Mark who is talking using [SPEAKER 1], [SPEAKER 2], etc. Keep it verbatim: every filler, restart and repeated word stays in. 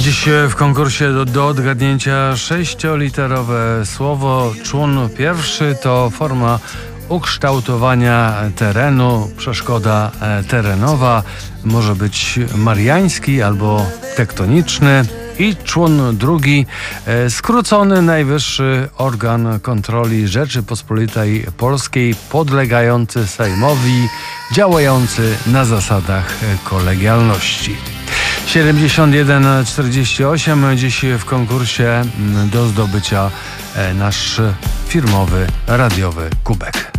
[SPEAKER 1] Dziś w konkursie do, do odgadnięcia sześcioliterowe słowo. Człon pierwszy to forma ukształtowania terenu, przeszkoda terenowa. Może być mariański albo tektoniczny. I człon drugi, skrócony najwyższy organ kontroli Rzeczypospolitej Polskiej, podlegający Sejmowi, działający na zasadach kolegialności. siedemdziesiąt jeden czterdzieści osiem dziś w konkursie do zdobycia nasz firmowy radiowy kubek.